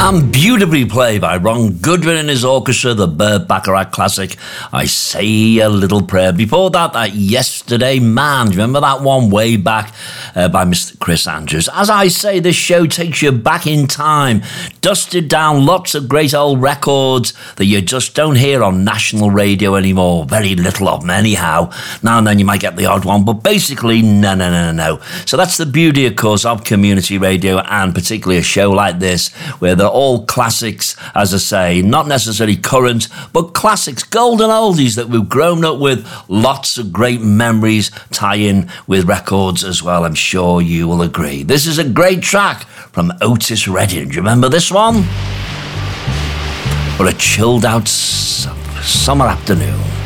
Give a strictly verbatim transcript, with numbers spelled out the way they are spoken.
and beautifully played by Ron Goodwin and his orchestra, the Burt Bacharach classic, I Say a Little Prayer. Before that, that Yesterday Man, do you remember that one way back uh, by Mister Chris Andrews? As I say, this show takes you back in time, dusted down lots of great old records that you just don't hear on national radio anymore. Very little of them anyhow. Now and then you might get the odd one, but basically, no, no, no, no, no. So that's the beauty, of course, of community radio, and particularly a show like this, where they're all classics, as I say, not necessarily current, but classics, golden oldies that we've grown up with. Lots of great memories tie in with records as well, I'm sure you will agree. This is a great track from Otis Redding. Do you remember this one? For a chilled out summer afternoon.